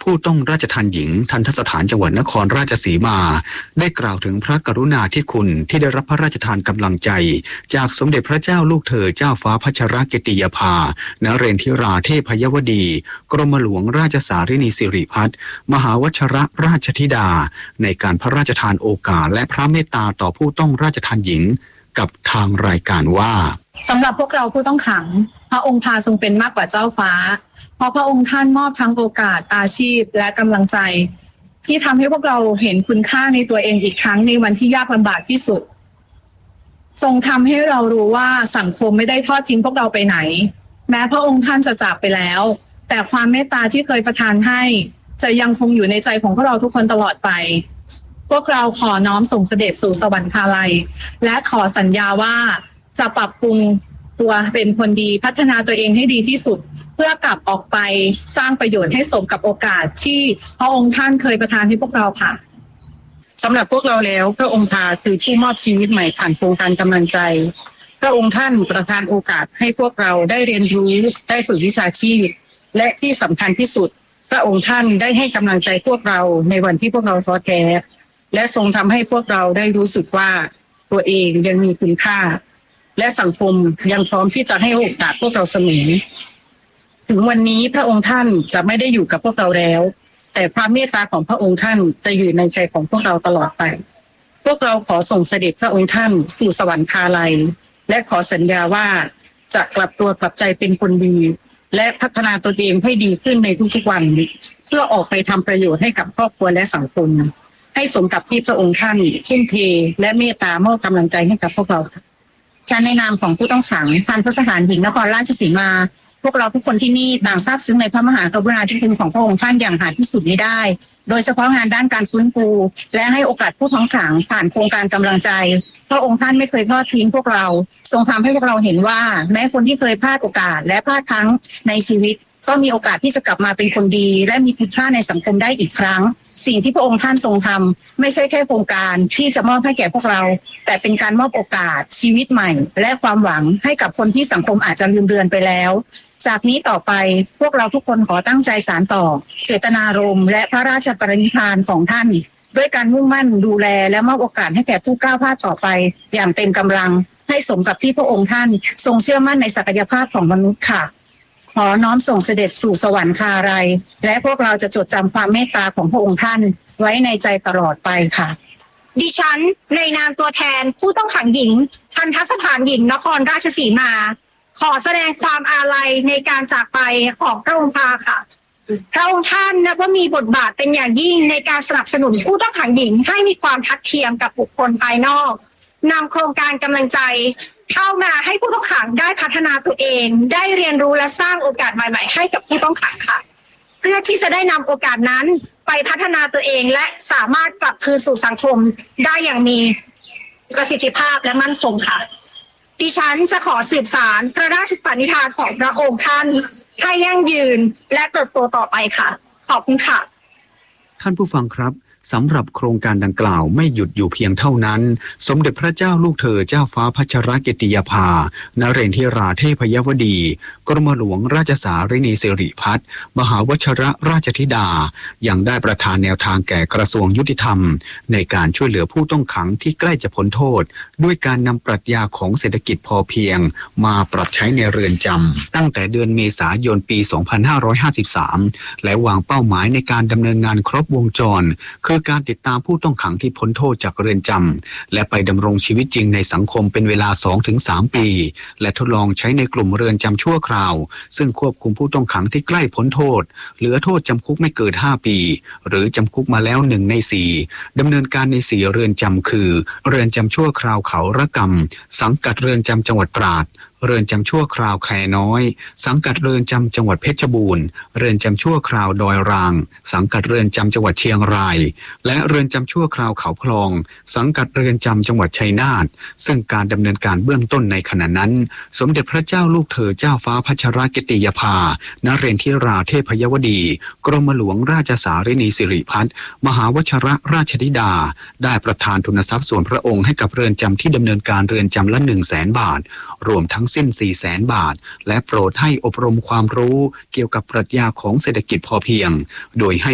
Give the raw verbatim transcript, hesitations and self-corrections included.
ผู้ต้องราชทัณฑ์หญิงทัณฑสถานจังหวัดนครราชสีมาได้กล่าวถึงพระกรุณาธิคุณที่ได้รับพระราชทานกำลังใจจากสมเด็จพระเจ้าลูกเธอเจ้าฟ้าพัชรกิติยภานเรนทิราเทพยวดีกรมหลวงราชสารินีสิริพัฒน์มหาวชรราชธิดาในการพระราชทานโอกาสและพระเมตตาต่อผู้ต้องราชทัณฑ์หญิงกับทางรายการว่าสำหรับพวกเราผู้ต้องขังพระองค์พาทรงเป็นมากกว่าเจ้าฟ้าเพราะพระองค์ท่านมอบทั้งโอกาสอาชีพและกำลังใจที่ทำให้พวกเราเห็นคุณค่าในตัวเองอีกครั้งในวันที่ยากลำบากที่สุดทรงทำให้เรารู้ว่าสังคมไม่ได้ทอดทิ้งพวกเราไปไหนแม้พระองค์ท่านจะจากไปแล้วแต่ความเมตตาที่เคยประทานให้จะยังคงอยู่ในใจของพวกเราทุกคนตลอดไปพวกเราขอน้อมส่งเสด็จสู่สวรรคาลัยและขอสัญญาว่าจะปรับปรุงตัวเป็นคนดีพัฒนาตัวเองให้ดีที่สุดเพื่อกลับออกไปสร้างประโยชน์ให้สมกับโอกาสที่พระองค์ท่านเคยประทานให้พวกเราค่ะสำหรับพวกเราแล้วพระองค์พาคือผู้มอบชีวิตใหม่ผ่านโครงการกำลังใจพระองค์ท่านประทานโอกาสให้พวกเราได้เรียนรู้ได้ฝึกวิชาชีพและที่สำคัญที่สุดพระองค์ท่านได้ให้กำลังใจพวกเราในวันที่พวกเราท้อแท้และทรงทำให้พวกเราได้รู้สึกว่าตัวเองยังมีคุณค่าและสังคมยังพร้อมที่จะให้โอกาสพวกเราเสมอถึงวันนี้พระองค์ท่านจะไม่ได้อยู่กับพวกเราแล้วแต่พระเมตตาของพระองค์ท่านจะอยู่ในใจของพวกเราตลอดไปพวกเราขอส่งเสด็จพระองค์ท่านสู่สวรรคาลัยและขอสัญญาว่าจะกลับตัวกลับใจเป็นคนดีและพัฒนาตัวเองให้ดีขึ้นในทุกๆวันเพื่อออกไปทำประโยชน์ให้กับครอบครัวและสังคมให้สมกับที่พระองค์ท่านทุ่มเทและเมตตามอบกำลังใจให้กับพวกเราฉันในนามของผู้ต้องขังทัณฑสถานหญิงนครราชสีมาพวกเราทุกคนที่นี่ต่างซาบซึ้งในพระมหากรุณาธิคุณของพระองค์ท่านอย่างหาที่สุดไม่ได้โดยเฉพาะงานด้านการฟื้นฟูและให้โอกาสผู้ต้องขังผ่านโครงการกำลังใจพระองค์ท่านไม่เคยทอดทิ้งพวกเราทรงทำให้พวกเราเห็นว่าแม้คนที่เคยพลาดโอกาสและพลาดครั้งในชีวิตก็มีโอกาสที่จะกลับมาเป็นคนดีและมีคุณค่าในสังคมได้อีกครั้งสิ่งที่พระองค์ท่านทรงทำไม่ใช่แค่โครงการที่จะมอบให้แก่พวกเราแต่เป็นการมอบโอกาสชีวิตใหม่และความหวังให้กับคนที่สังคมอาจจะลืมเลือนไปแล้วจากนี้ต่อไปพวกเราทุกคนขอตั้งใจสานต่อเจตนารมณ์และพระราชปรินิพพานของท่านด้วยการมุ่งมั่นดูแลและมอบโอกาสให้แก่ผู้ก้าวพลาดต่อไปอย่างเต็มกำลังให้สมกับที่พระองค์ท่านทรงเชื่อมั่นในศักยภาพของมนุษย์ค่ะขอน้อมส่งเสด็จสู่สวรรคาลัยและพวกเราจะจดจำความเมตตาของพระองค์ท่านไว้ในใจตลอดไปค่ะดิฉันในนามตัวแทนผู้ต้องขังหญิงทัณฑสถานหญิงนครราชสีมาขอแสดงความอาลัยในการจากไปของพระองค์พาค่ะพระองค์ท่านนับว่ามีบทบาทเป็นอย่างยิ่งในการสนับสนุนผู้ต้องขังหญิงให้มีความทัดเทียมกับบุคคลภายนอกนำโครงการกำลังใจเข้ามาให้ผู้ต้องขังได้พัฒนาตัวเองได้เรียนรู้และสร้างโอกาสใหม่ๆให้กับผู้ต้องขังค่ะเพื่อที่จะได้นำโอกาสนั้นไปพัฒนาตัวเองและสามารถกลับคืนสู่สังคมได้อย่างมีประสิทธิภาพและมั่นคงค่ะดิฉันจะขอสืบสานพระราชปณิธานของพระองค์ท่านให้ยั่งยืนและเติบโตต่อไปค่ะขอบคุณค่ะท่านผู้ฟังครับสำหรับโครงการดังกล่าวไม่หยุดอยู่เพียงเท่านั้นสมเด็จพระเจ้าลูกเธอเจ้าฟ้าพัชรกิติยภานเรนทิราเทพยวดีกรมหลวงราชสารินีสิริพัฒน์มหาวชรราชธิดายังได้ประทานแนวทางแก่กระทรวงยุติธรรมในการช่วยเหลือผู้ต้องขังที่ใกล้จะพ้นโทษด้วยการนำปรัชญาของเศรษฐกิจพอเพียงมาปรับใช้ในเรือนจำตั้งแต่เดือนเมษายนปี สองพันห้าร้อยห้าสิบสาม และวางเป้าหมายในการดำเนินงานครบวงจรคือการติดตามผู้ต้องขังที่พ้นโทษจากเรือนจำและไปดำรงชีวิตจริงในสังคมเป็นเวลา สองถึงสาม ปีและทดลองใช้ในกลุ่มเรือนจำชั่วคราวซึ่งควบคุมผู้ต้องขังที่ใกล้พ้นโทษเหลือโทษจำคุกไม่เกินห้าปีหรือจำคุกมาแล้วหนึ่งในสี่ดำเนินการในสี่เรือนจำคือเรือนจำชั่วคราวเขาระกำสังกัดเรือนจำจังหวัดตราดเรือนจำชั่วคราวแคน้อยสังกัดเรือนจำจังหวัดเพชรบูรณ์เรือนจำชั่วคราวดอยรางสังกัดเรือนจำจังหวัดเชียงรายและเรือนจำชั่วคราวเขาพลองสังกัดเรือนจำจังหวัดชัยนาทซึ่งการดำเนินการเบื้องต้นในขณะนั้นสมเด็จพระเจ้าลูกเธอเจ้าฟ้าพัชรกิติยภานเรนทิราเทพยวดีกรมหลวงราชสารินีสิริพัฒน์มหาวชรราชธิดาได้ประทานทุนทรัพย์ส่วนพระองค์ให้กับเรือนจำที่ดำเนินการเรือนจำละ หนึ่งแสน บาทรวมทั้งสิ้น สี่แสน บาทและโปรดให้อบรมความรู้เกี่ยวกับปรัชญาของเศรษฐกิจพอเพียงโดยให้